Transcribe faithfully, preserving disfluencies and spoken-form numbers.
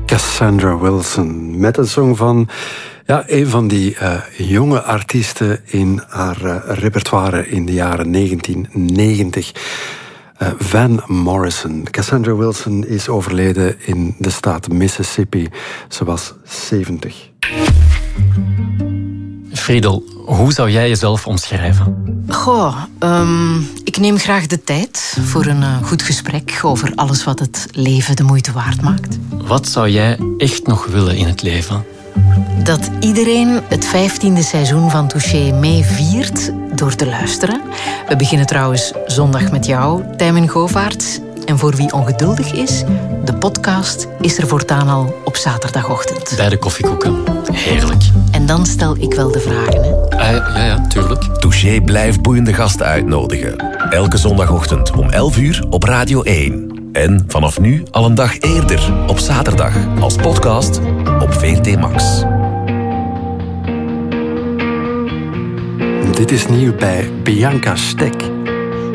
Cassandra Wilson met een song van ja, een van die uh, jonge artiesten in haar uh, repertoire in de jaren negentien negentig. Uh, Van Morrison. Cassandra Wilson is overleden in de staat Mississippi. Ze was zeventig. Friedel, hoe zou jij jezelf omschrijven? Goh, um, ik neem graag de tijd voor een uh, goed gesprek over alles wat het leven de moeite waard maakt. Wat zou jij echt nog willen in het leven? Dat iedereen het vijftiende seizoen van Touché mee viert door te luisteren. We beginnen trouwens zondag met jou, Tijmen Govaerts. En voor wie ongeduldig is, de podcast is er voortaan al op zaterdagochtend. Bij de koffiekoeken. Heerlijk. En dan stel ik wel de vragen, hè? Uh, ja, ja, tuurlijk. Touché blijft boeiende gasten uitnodigen. Elke zondagochtend om elf uur op Radio één. En vanaf nu al een dag eerder, op zaterdag, als podcast op V R T Max. Dit is nieuw bij Bianca Stek.